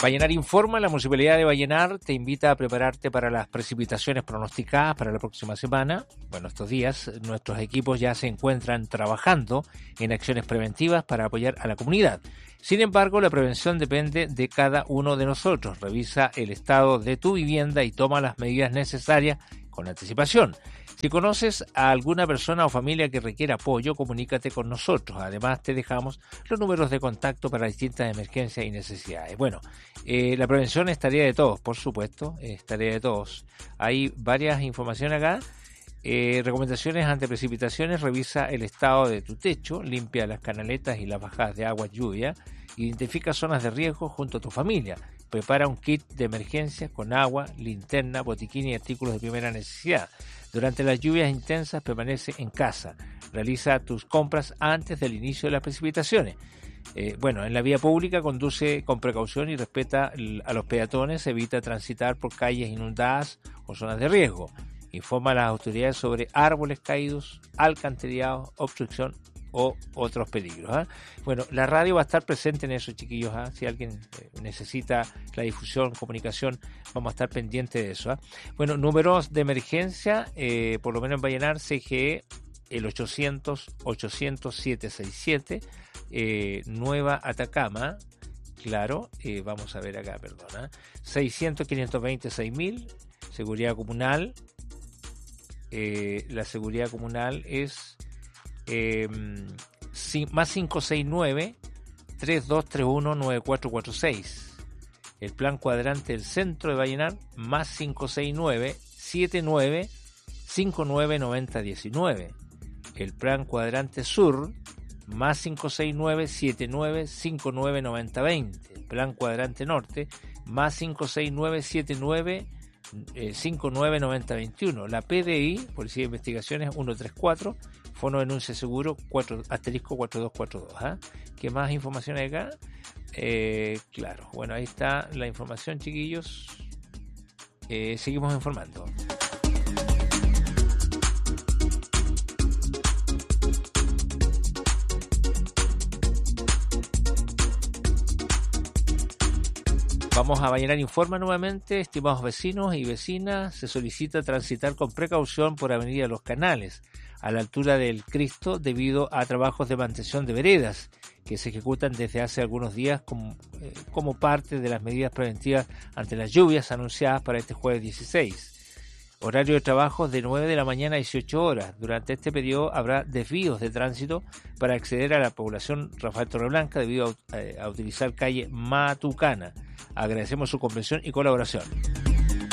Vallenar informa, la Municipalidad de Vallenar te invita a prepararte para las precipitaciones pronosticadas para la próxima semana. Bueno, estos días nuestros equipos ya se encuentran trabajando en acciones preventivas para apoyar a la comunidad. Sin embargo, la prevención depende de cada uno de nosotros. Revisa el estado de tu vivienda y toma las medidas necesarias con anticipación. Si conoces a alguna persona o familia que requiera apoyo, comunícate con nosotros. Además, te dejamos los números de contacto para distintas emergencias y necesidades. Bueno, la prevención es tarea de todos, por supuesto, es tarea de todos. Hay varias informaciones acá. Recomendaciones ante precipitaciones: revisa el estado de tu techo, limpia las canaletas y las bajadas de agua lluvia, identifica zonas de riesgo junto a tu familia, prepara un kit de emergencia con agua, linterna, botiquín y artículos de primera necesidad. Durante las lluvias intensas permanece en casa, realiza tus compras antes del inicio de las precipitaciones. En la vía pública conduce con precaución y respeta a los peatones, evita transitar por calles inundadas o zonas de riesgo. Informa a las autoridades sobre árboles caídos, alcantarillados, obstrucción o otros peligros. Bueno, la radio va a estar presente en eso, chiquillos. Si alguien necesita la difusión, comunicación, vamos a estar pendientes de eso. Bueno, números de emergencia, por lo menos en Vallenar, CGE, el 800-800-767, Nueva Atacama, claro, vamos a ver acá, 600-520-6000, Seguridad Comunal. La seguridad comunal es más 569-3231-9446. El plan cuadrante del centro de Vallenar, más 569-79-59-9019. El plan cuadrante sur, más 569-79-59-9020. El plan cuadrante norte, más 569-79-59-9021. La PDI, Policía de Investigaciones, 134, Fono de Denuncia Seguro, *4242. ¿Qué más información hay acá? Claro, bueno, ahí está la información, chiquillos. Seguimos informando. Vamos a Vallenar Informa nuevamente. Estimados vecinos y vecinas, se solicita transitar con precaución por Avenida Los Canales, a la altura del Cristo, debido a trabajos de mantención de veredas que se ejecutan desde hace algunos días como parte de las medidas preventivas ante las lluvias anunciadas para este jueves 16. Horario de trabajo de 9 de la mañana a 18 horas. Durante este periodo habrá desvíos de tránsito para acceder a la población Rafael Torreblanca debido a utilizar calle Matucana. Agradecemos su comprensión y colaboración.